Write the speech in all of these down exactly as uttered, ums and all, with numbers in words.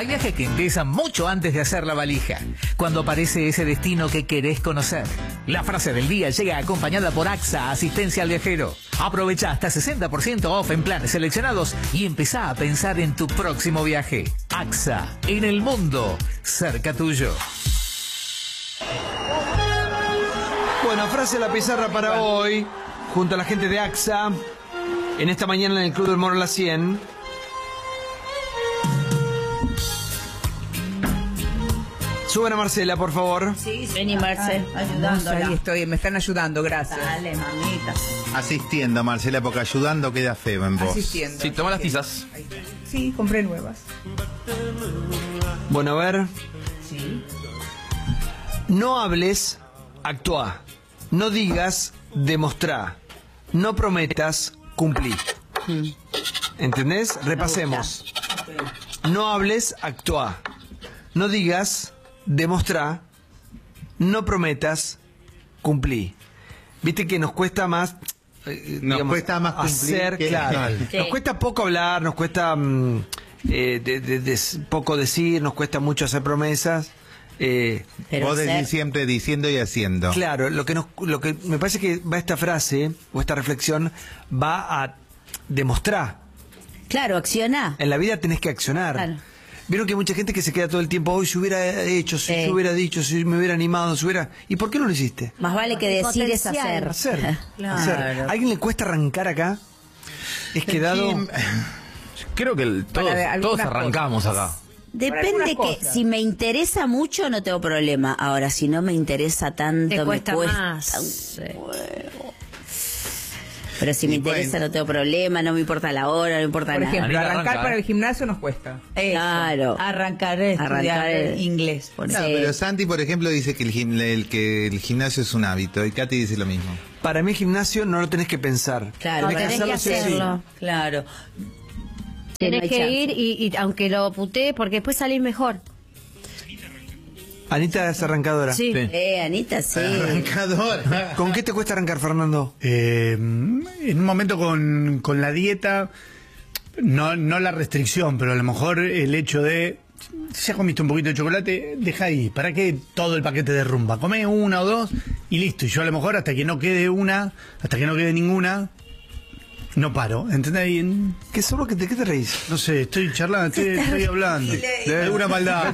Hay viajes que empiezan mucho antes de hacer la valija, cuando aparece ese destino que querés conocer. La frase del día llega acompañada por AXA, asistencia al viajero. Aprovecha hasta sesenta por ciento off en planes seleccionados y empezá a pensar en tu próximo viaje. AXA, en el mundo, cerca tuyo. Bueno, frase a la pizarra para hoy, junto a la gente de AXA, en esta mañana en el Club del Morro a las cien. Suban a Marcela, por favor. Sí, vení, Marce, ayudándola. Ahí estoy, me están ayudando, gracias. Dale, mamita. Asistiendo, Marcela, porque ayudando queda feo en vos. Asistiendo. Sí, toma las tizas. Ahí está. Sí, compré nuevas. Bueno, a ver. Sí. No hables, actúa. No digas, demostrá. No prometas, cumplí. ¿Entendés? Repasemos. No hables, actúa. No digas, demostrá. No prometas, cumplí. Viste que nos cuesta más... Eh, Nos digamos, cuesta más cumplir hacer, que- claro. Sí. Nos cuesta poco hablar, nos cuesta mm, eh, de, de- de poco decir, nos cuesta mucho hacer promesas. Eh, Pero Vos decís ser- siempre diciendo y haciendo. Claro, lo que nos, lo que me parece que va esta frase o esta reflexión va a demostrar. Claro, acciona. En la vida tenés que accionar. Claro. Vieron que hay mucha gente que se queda todo el tiempo, hoy si hubiera hecho, si Sí. yo hubiera dicho, si me hubiera animado, si hubiera... ¿Y por qué no lo hiciste? Más vale que decir es hacer. Hacer. Claro. hacer. ¿A alguien le cuesta arrancar acá? Es quedado... Kim, Creo que el- todos, Para algunas todos arrancamos acá. Depende algunas que cosas. si me interesa mucho no tengo problema. Ahora, si no me interesa tanto, Te cuesta me cuesta más. un Sí. huevo. Pero si me Y interesa bueno. no tengo problema, no me importa la hora, no me importa Por nada. ejemplo, Anita, arrancar arranca, para ¿eh? el gimnasio nos cuesta. Eso, Claro. Arrancar a estudiar Arrancar el- inglés. Por claro, eso. pero Santi, por ejemplo, dice que el, gim- el que el gimnasio es un hábito. Y Katy dice lo mismo. Para mí el gimnasio no lo tenés que pensar. Claro, No, tenés que sí o sí. hacerlo. Claro. Tenés No hay que chance. ir y, y aunque lo putees, porque después salís mejor. Anita es arrancadora. Sí. Sí. Eh, Anita, sí. Arrancador. ¿Con qué te cuesta arrancar, Fernando? Eh, en un momento con, con la dieta, no, no la restricción, pero a lo mejor el hecho de, si ya comiste un poquito de chocolate, deja ahí, ¿para qué todo el paquete de rumba? Come una o dos y listo. Y yo a lo mejor hasta que no quede una, hasta que no quede ninguna, no paro. ¿Entendés? Y en- ¿Qué solo que te, qué te reís? no sé, estoy charlando, estoy, estoy hablando de alguna maldad.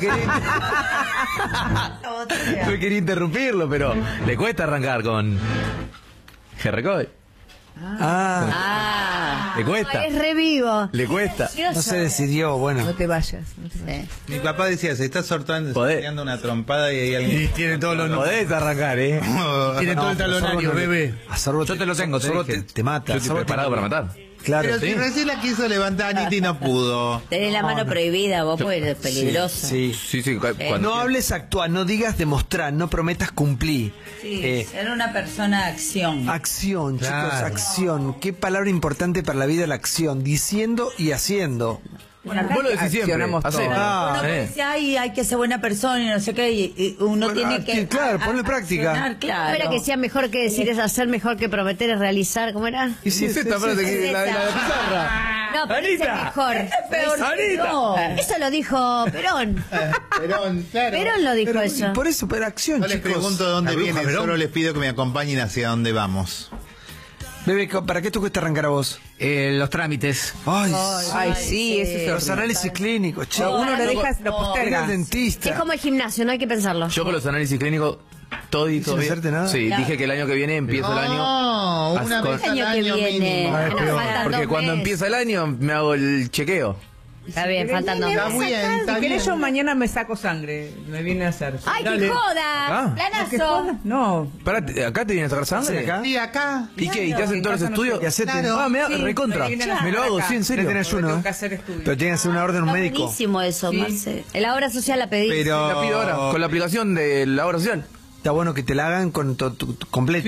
No quería interrumpirlo, pero le cuesta arrancar con G-Record. Ah, Ah. Le cuesta. Es revivo. Le cuesta. no se decidió, bueno. No te vayas. No te vayas. Sí. Mi papá decía, se está sortando, Podés. sorteando una trompada y hay Y alguien... tiene todos los Podés arrancar, ¿eh? tiene todo No, el pero talonario, Sorbo no le- bebé. A Sorbo Yo te lo tengo, te Sorbo dije. te, te mata. Yo estoy Sorbo te- preparado para matar. Claro, Pero sí. si recién la quiso levantar Anita y no pudo. Tenés la mano prohibida, vos, porque eres peligroso. Sí. Sí, sí. cu- cuando No hables, actúa, no digas, demostrar, no prometas, cumplir. Sí, Eh, ser una persona de acción. acción, Claro. chicos, acción. Qué palabra importante para la vida la acción. Diciendo y haciendo. Bueno, acá Vos lo decís siempre. accionamos Hacé. todo. Ah, Uno eh. dice, ay, hay que ser buena persona y no sé qué, y, y uno Bueno, tiene ah, que... sí, claro, ponlo en práctica. accionar, claro. ¿Cómo era que sea mejor que decir es hacer, mejor que prometer es realizar? ¿Cómo era? Y sí, Es sí, esta sí, frase sí. que la, la, la pizarra. No, pero ese es Anita. mejor. Peor que yo. Eso lo dijo Perón. Perón, claro. Perón lo dijo Pero, eso. y por eso, pero acción, No les chicos. pregunto de dónde La bruja viene, Perón. solo les pido que me acompañen hacia dónde vamos. Bebé, ¿para qué te cuesta arrancar a vos? Eh, los trámites. Ay, Ay, sí, eso es los horrible. análisis clínicos, che. Uno lo deja, lo Ir al posterga. dentista. Es como el gimnasio, no hay que pensarlo. Yo con los análisis clínicos, todo y todo. ¿Sin hacerte nada? Sí, dije que el año que viene empiezo el año. No, una Con- vez El al año que año viene. mínimo. Ah, es Bueno, peor. faltan Porque dos cuando meses. empieza el año me hago el chequeo. Está bien, faltan dos Está meses. bien, está Si querés, bien. yo mañana me saco sangre. Me viene a hacer. ¡Ay, Dale. qué joda! Ah. ¿Qué ¡Planazo! joda? No. Pará, ¿acá te vienen a sacar sangre? ¿Acá? Sí, acá. ¿Y qué? ¿Y te hacen en todos los casa no estudios? sé. Y hacete- Claro. Ah, me da Sí, recontra. me vienen a Me lo sacar hago, acá. sí, en serio. Ya tenés Porque uno. tengo que hacer estudios. Pero tienen que hacer una orden Está médico. buenísimo eso, Sí. Marce. La obra social la pedí. Pero... La pido ahora, con la aplicación de la obra social. Está bueno que te la hagan con to- tu- tu- completo. Sí.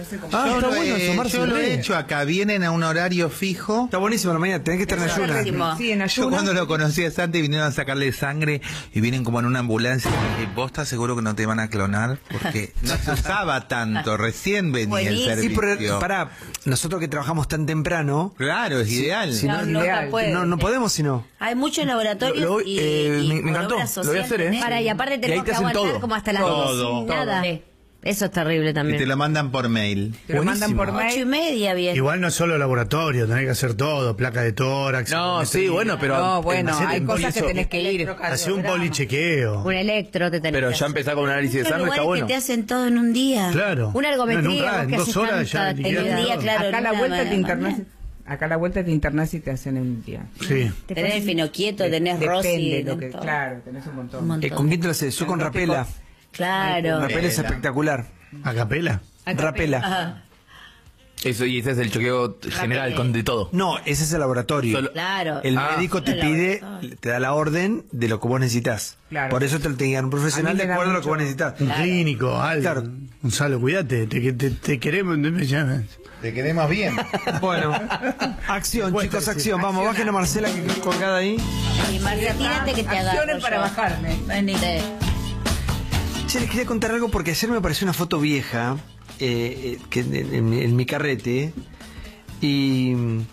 Ah, Yo está lo bueno he- asomarse yo al lo he rey. hecho acá, vienen a un horario fijo. Está buenísimo la mañana, tenés que estar en ayunas. buenísimo. Sí, en Yo ayunas. cuando lo conocí a Santi vinieron a sacarle sangre y vienen como en una ambulancia y dije, ¿vos estás seguro que no te van a clonar? Porque no se usaba tanto, recién venía el Buenísimo. Sí, servicio. pero para nosotros que trabajamos tan temprano, Claro, es ideal. si no, No, no ideal. se puede. no, no podemos si no. Hay muchos laboratorios Lo- lo- y, eh, y me- me por encantó. obra Lo social voy a hacer, ¿eh? tenés- Para, y aparte Y ahí tenemos te que hacen aguantar todo. como hasta las Todo. diez sin nada. Sí. Eso es terrible Y también. te lo mandan por mail. Te lo mandan por Buenísimo. Ocho y mail. media bien. Igual no es solo laboratorio, tenés que hacer todo, placa de tórax. No, sí, bueno, pero. No, bueno, hacete hay un cosas que polizo- tenés que ir. Hacer un polichequeo. Un electro te tenés Pero que ya hacer. empezar con un análisis de Muchos sangre está lugares bueno. que te hacen todo en un día. Claro. Una No, en un ergometría, ra- vos en que dos haces horas ya tanta liquidás En un día, todo. claro. Acá a en la una vuelta te mañana. internas. Acá a la vuelta te internas y te hacen en un día. Sí. Tenés el Finoquieto, tenés Depende Rosy. lo que, tenés todo. claro, tenés un montón. Un montón. Eh, ¿Con quién te lo haces? Yo con Rapela. Claro. Rapela es espectacular. ¿A capela? Rapela. Ajá. Eso, y ese es el choqueo general con de todo. No, ese es el laboratorio. Solo- Claro. El Ah. médico te El pide, laboratorio. te da la orden de lo que vos necesitas. Claro. Por eso te lo tenía un profesional A mí de me da acuerdo a lo que mucho- vos necesitas. Un clínico, algo. Claro. Gonzalo, cuídate, te, te, te queremos. me llamas. Te queremos bien. Bueno, acción, chicos, acción. Vamos, bajen a Marcela que quedó colgada ahí. Y Marcia, tírate que te agarro Acciones para yo. bajarme. Venite. Che, les quería contar algo porque ayer me apareció una foto vieja eh, eh, que en, en- en mi carrete y mm,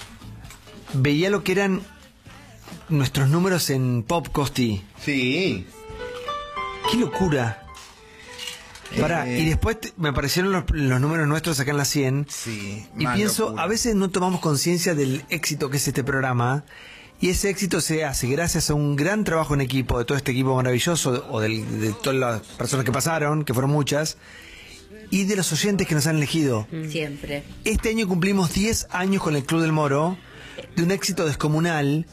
veía lo que eran nuestros números en Pop Costi. Sí. ¡Qué locura! Pará, Eh. y después te- me aparecieron los, los números nuestros acá en la cien. Sí. Y más pienso, locura. a veces no tomamos conciencia del éxito que es este programa. Y ese éxito se hace gracias a un gran trabajo en equipo, de todo este equipo maravilloso, o del- de todas las personas que pasaron, que fueron muchas, y de los oyentes que nos han elegido. Siempre. Este año cumplimos diez años con el Club del Moro, de un éxito descomunal,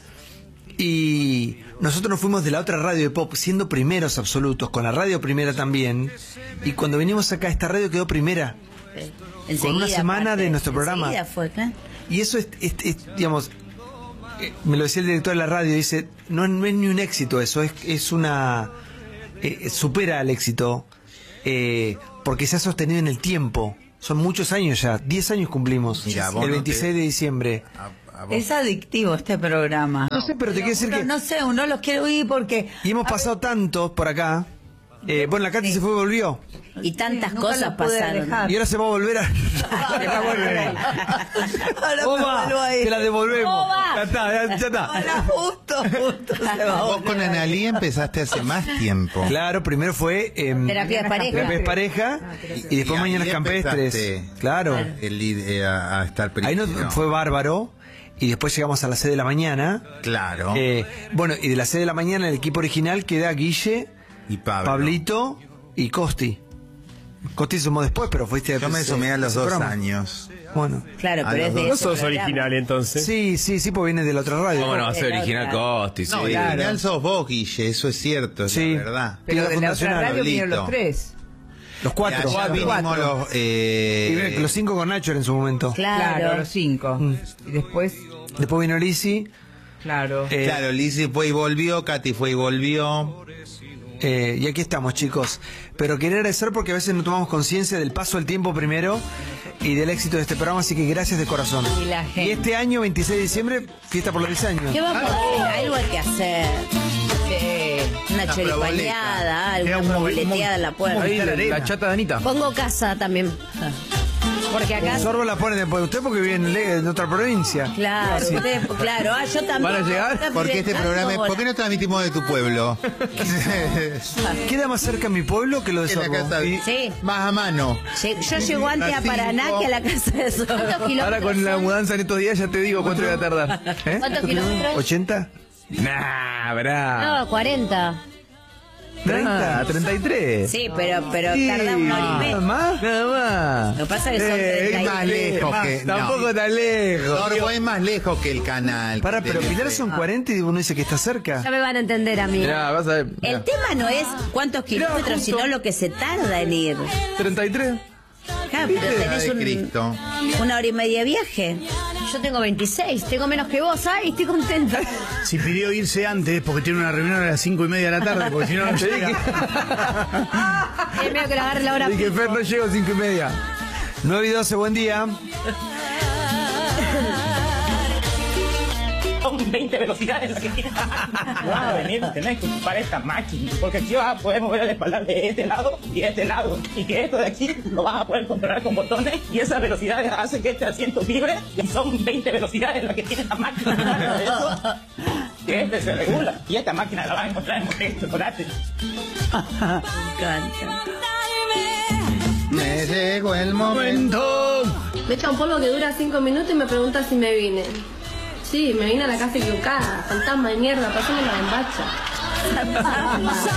y nosotros nos fuimos de la otra radio de pop, siendo primeros absolutos, con la radio primera también, y cuando vinimos acá, esta radio quedó primera. Enseguida, una semana aparte. de nuestro programa. Enseguida fue, claro. Y eso es, es- es, digamos, eh, me lo decía el director de la radio, dice, no, no es ni un éxito eso, es, es una... eh, supera al éxito, eh, porque se ha sostenido en el tiempo. Son muchos años ya, diez años cumplimos, Mira, vos el no veintiséis te- de diciembre. A- a vos. Es adictivo este programa. No sé, pero te quiero decir que... No sé, uno los quiere oír porque... Y hemos pasado tantos por acá. Eh, bueno, la Katy se fue y volvió. Y tantas nunca cosas lo pude pasaron. dejar. Y ahora se va a volver a... Ahora vuelve. Ahora Oba, me vuelvo a ir. te la devolvemos. Oba. Ya está, ya, ya está. Ahora justo, justo se va a Vos con volver. Analí empezaste hace más tiempo. Claro, primero fue... eh, Terapia de pareja. Terapia de pareja y después Y ahí Mañanas Campestres. empezaste Claro. El, id- eh, a, a estar Ahí nos primero. fue bárbaro. Y después llegamos a las seis de la mañana. Claro. Eh, bueno, y de las seis de la mañana el equipo original queda Guille, y Pablo. Pablito y Costi. Costi se sumó después, pero fuiste... Yo me ese- sumé a los ese dos programa. años. Bueno. Claro, A pero los es de dos. No ese sos programa. original entonces. Sí, sí, sí, pues viene de la otra radio. ¿Cómo no va a ser Era original otra. Costi? Sí. No, Claro. original sos vos, Guille, eso es cierto, es Sí. la verdad. Pero Piedra de la otra fundacional, radio vinieron Pablito. los tres. Los Y cuatro. allá Cuatro. vinimos los... eh, Y ven, los cinco con Nacho en su momento. Claro. Claro, los cinco. Mm. Y después, Después vino Lizzy. claro. eh, Claro, Lizzy fue y volvió, Katy fue y volvió. Eh, y aquí estamos, chicos. Pero quería agradecer porque a veces no tomamos conciencia del paso del tiempo primero y del éxito de este programa, así que gracias de corazón. Y la gente. Y este año, veintiséis de diciembre, fiesta por los diez años. ¿Qué vamos a hacer? Algo hay que hacer. Sí. Una Una choripañada, Era alguna un movi- boleteada en la puerta. Ahí, Movistar la, Arena. la chata de Anita. Pongo casa también. Porque acá... Sorbo la pone después de usted porque vive en, Le- en otra provincia. Claro, usted- claro. Ah, yo también. ¿Van a llegar? Está Porque este pensando, programa... hola. ¿Por qué no transmitimos de tu pueblo? ¿Queda más cerca mi pueblo que lo de En la Sorbo? casa Y- Sí. Más a mano. Lle- Yo llego antes a Las Paraná cinco. que a la casa de Sol. Ahora con la mudanza en estos días ya te digo cuánto voy a tardar. ¿Eh? ¿Cuántos kilómetros? ¿ochenta? Nah, brá. No, cuarenta. treinta, treinta y tres. Sí, pero, pero Sí, tarda una hora y nada media. más. Nada más. Lo que pasa es que son Eh, treinta y Es más tres. lejos que... no. Tampoco tan lejos. Sorbo es más lejos que el canal. Para, pero Pilar son cuarenta y uno dice que está cerca. Ya me van a entender a mí. Mirá, vas a ver. mirá. El tema no es cuántos kilómetros, sino lo que se tarda en ir. treinta y tres. Claro, pero Ah, tenés de un- Cristo. una hora y media de viaje. Yo tengo veintiséis, tengo menos que vos. Ay, estoy contenta. Si pidió irse antes porque tiene una reunión a las cinco y media de la tarde, porque si no, no llega. Es medio que le agarre la hora. Dije, Fer, no llego cinco y media. nueve y doce, buen día. Son veinte velocidades las que tiene. Vas a venir a tener que ocupar esta máquina, porque aquí vas a poder mover el espaldar de este lado y de este lado, y que esto de aquí lo vas a poder controlar con botones, y esas velocidades hacen que este asiento vibre, y son veinte velocidades las que tiene esta máquina. Eso, que este se regula, y esta máquina la vas a encontrar en Motel Chocolate. Me llegó el momento. Me echa un polvo que dura cinco minutos y me pregunta si me vine. Sí, me vine a la casa equivocada. Fantasma de mierda, pasame la embacha.